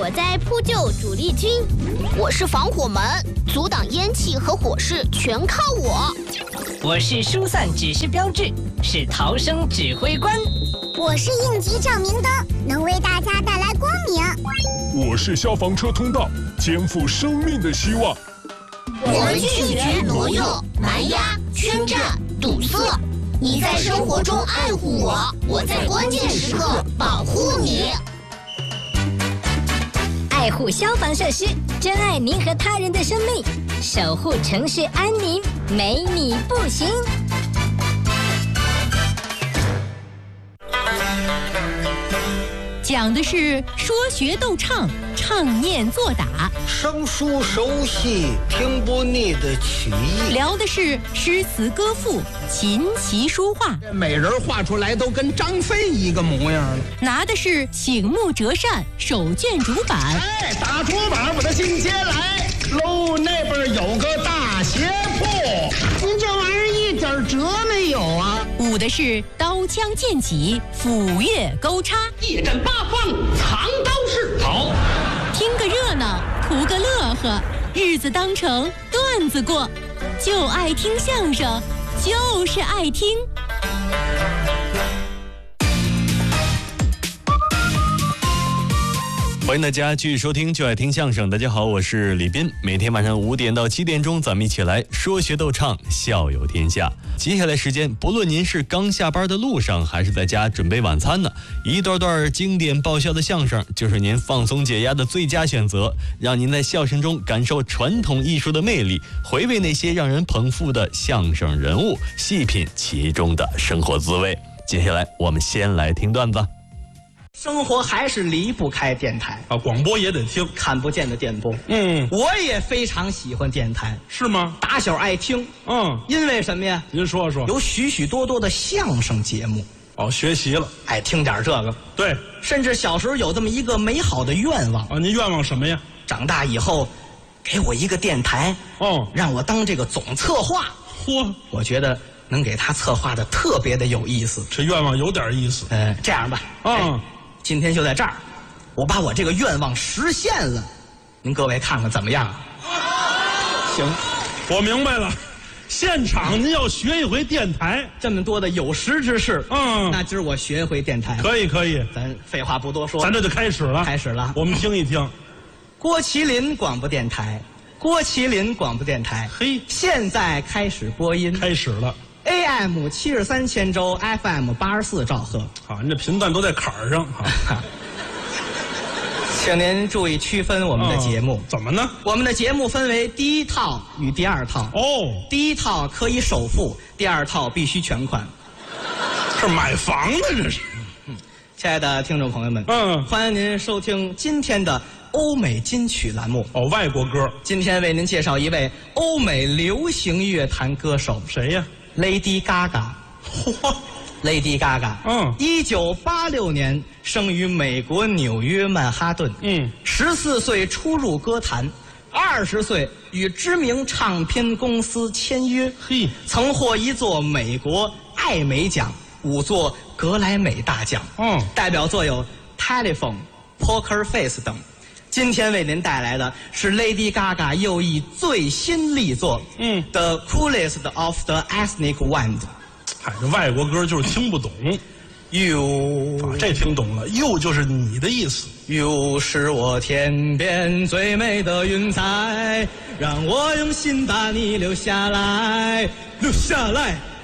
火灾扑救主力军。 我是防火门，阻挡烟气和火势全靠我。 我是疏散指示标志，是逃生指挥官。 我是应急照明灯，能为大家带来光明。 我是消防车通道，肩负生命的希望。 我们拒绝挪用、蛮压、圈占、堵塞。你在生活中爱护我，我在关键时刻保护你。 爱护消防设施，珍爱您和他人的生命，守护城市安宁，没你不行。 讲的是说学逗唱，唱念做打， 生疏熟悉，听不腻的曲艺。 聊的是诗词歌赋，琴棋书画。 每人画出来都跟张飞一个模样了。 拿的是醒目折扇，手卷竹板。 哎，打竹板，我的进阶来喽！那边有个大鞋铺，您这玩意儿一点辙没有啊！ 舞的是刀枪剑戟，斧钺钩叉， 一阵八方，藏刀式。好， 听个热闹，图个乐呵，日子当成段子过，就爱听相声，就是爱听。 欢迎大家继续收听就爱听相声。大家好，我是李斌。每天晚上5点到7点钟，咱们一起来说学逗唱，笑有天下。接下来时间，不论您是刚下班的路上，还是在家准备晚餐呢，一段段经典爆笑的相声就是您放松解压的最佳选择，让您在笑声中感受传统艺术的魅力，回味那些让人捧腹的相声人物，细品其中的生活滋味。接下来我们先来听段子。 生活还是离不开电台啊，广播也得听， 看不见的电波。我也非常喜欢电台， 是吗？ 打小爱听，因为什么呀？ 您说说。 有许许多多的相声节目， 学习了， 爱听点这个。 对， 甚至小时候有这么一个美好的愿望啊，您愿望什么呀？ 长大以后，给我一个电台，让我当这个总策划。 嚯， 我觉得能给他策划的特别的有意思。 这愿望有点意思。 这样吧，今天就在这儿，我把我这个愿望实现了，您各位看看怎么样？行， 我明白了。现场您要学一回电台， 这么多的有识之士，那今儿我学一回电台。 可以可以， 咱废话不多说， 咱这就开始了。 开始了， 我们听一听。 郭麒麟广播电台，郭麒麟广播电台， 嘿， 现在开始播音， 开始了。 AM 73千兆 ，FM 84兆赫。 好，您这频段都在坎儿上。好， 请您注意区分我们的节目。 怎么呢？ 我们的节目分为第一套与第二套。第一套可以首付，第二套必须全款。 这买房的这是。 亲爱的听众朋友们，欢迎您收听今天的欧美金曲栏目。 外国歌。 今天为您介绍一位欧美流行乐坛歌手， 谁呀 ？Lady Gaga。Lady Gaga， 1986年生于美国纽约曼哈顿，14岁初入歌坛，20岁与知名唱片公司签约，曾获1座美国艾美奖，5座格莱美大奖，代表作有《Telephone》、《Poker Face》等。今天为您带来的是 Lady Gaga 又一最新力作，《The Coolest of the Ethnic Wind》。 这外国歌就是听不懂。 You， 这听懂了。You 就是你的意思。 You 是我天边最美的云彩，让我用心把你留下来，留下来。